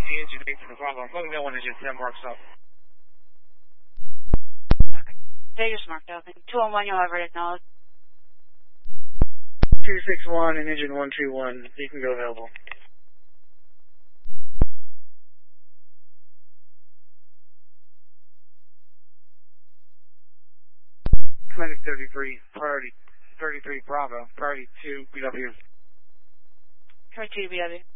engine 8 to the Bravo. Let me know when engine 10 marks up. They just marked up. 201, you'll have it acknowledged. 261 and engine 121. You can go available. Atlantic 33, priority 33 Bravo, priority 2 BW. Priority 2 BW.